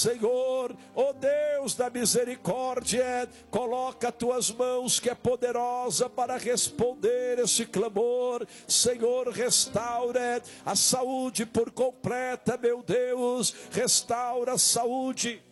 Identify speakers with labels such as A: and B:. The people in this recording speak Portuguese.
A: Senhor, ó Deus da misericórdia, coloca as tuas mãos que é poderosa para responder esse clamor. Senhor, restaura a saúde por completa, meu Deus, restaura a saúde